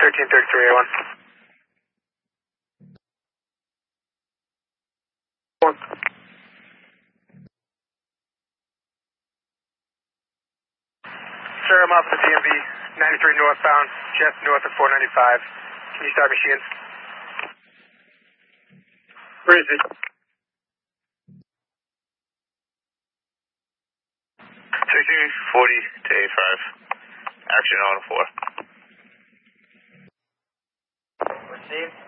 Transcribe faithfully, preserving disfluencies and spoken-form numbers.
thirteen thirty-three A one. One. Sir, I'm off the D M V, ninety-three northbound, just north of four ninety-five. Can you start machine? Where is it? sixteen forty to eighty-five. Action on four. Received.